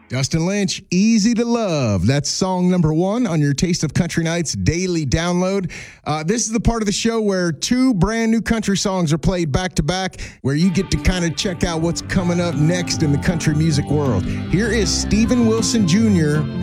Dustin Lynch, Easy to Love. That's song number 1 on your Taste of Country Nights daily download. This is the part of the show where 2 brand new country songs are played back to back, where you get to kind of check out what's coming up next in the country music world. Here is Steven Wilson Jr.